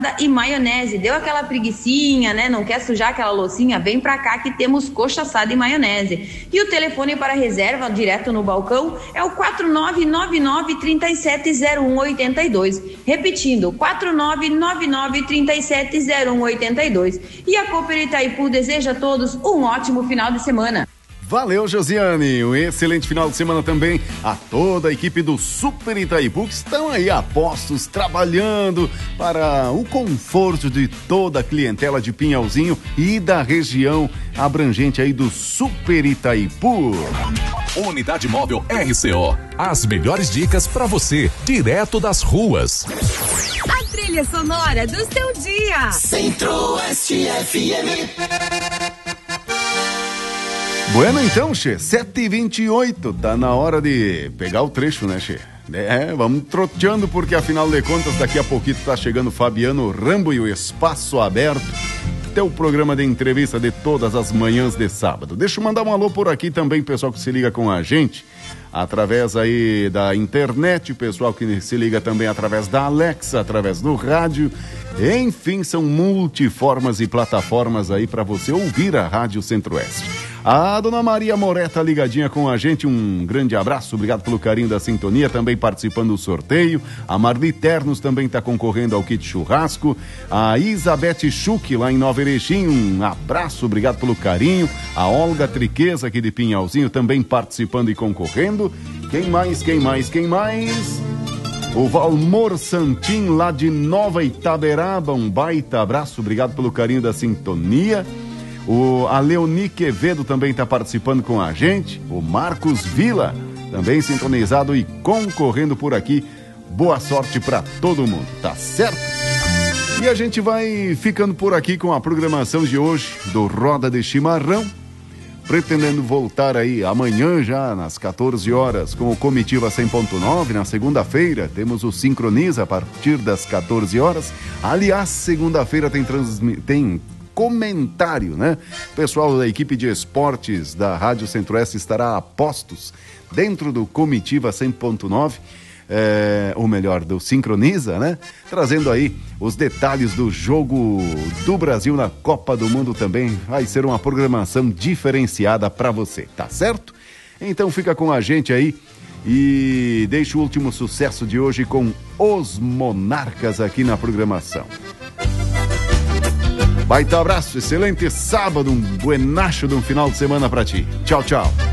e maionese. Deu aquela preguicinha, né? Não quer sujar aquela loucinha? Vem pra cá que temos coxa assada e maionese. E o telefone para reserva direto no balcão é o 4999-370182. Repetindo, 4999-370182. E a Cooper Itaipu deseja a todos um ótimo final de semana. Valeu, Josiane, um excelente final de semana também a toda a equipe do Super Itaipu que estão aí a postos, trabalhando para o conforto de toda a clientela de Pinhalzinho e da região abrangente aí do Super Itaipu. Unidade Móvel RCO, as melhores dicas para você, direto das ruas. A trilha sonora do seu dia. Centro-Oeste FM. Bueno, então, Che, 7h28, tá na hora de pegar o trecho, né, Che? Vamos troteando, porque afinal de contas, daqui a pouquinho tá chegando Fabiano Rambo e o Espaço Aberto, teu programa de entrevista de todas as manhãs de sábado. Deixa eu mandar um alô por aqui também, pessoal que se liga com a gente, através aí da internet, o pessoal que se liga também através da Alexa, através do rádio, enfim, são multiformas e plataformas aí para você ouvir a Rádio Centro-Oeste. A dona Maria Moré tá ligadinha com a gente, um grande abraço, obrigado pelo carinho da sintonia, também participando do sorteio. A Marli Ternos também tá concorrendo ao kit churrasco. A Isabete Schuch lá em Nova Erechim, um abraço, obrigado pelo carinho. A Olga Triqueza aqui de Pinhalzinho também participando e concorrendo. Quem mais? O Valmor Santim lá de Nova Itaberaba, um baita abraço, obrigado pelo carinho da sintonia. A Leoni Quevedo também está participando com a gente. O Marcos Vila também sintonizado e concorrendo por aqui. Boa sorte para todo mundo, tá certo? E a gente vai ficando por aqui com a programação de hoje do Roda de Chimarrão, pretendendo voltar aí amanhã já nas 14 horas com o Comitiva 100.9. Na segunda-feira temos o Sincroniza a partir das 14 horas. Aliás, segunda-feira tem comentário, né? O pessoal da equipe de esportes da Rádio Centro-Oeste estará a postos dentro do Comitiva 100.9, ou melhor, do Sincroniza, né? Trazendo aí os detalhes do jogo do Brasil na Copa do Mundo também. Vai ser uma programação diferenciada para você, tá certo? Então fica com a gente aí e deixa o último sucesso de hoje com Os Monarcas aqui na programação. Baita abraço, excelente sábado, um buenacho de um final de semana pra ti. Tchau, tchau.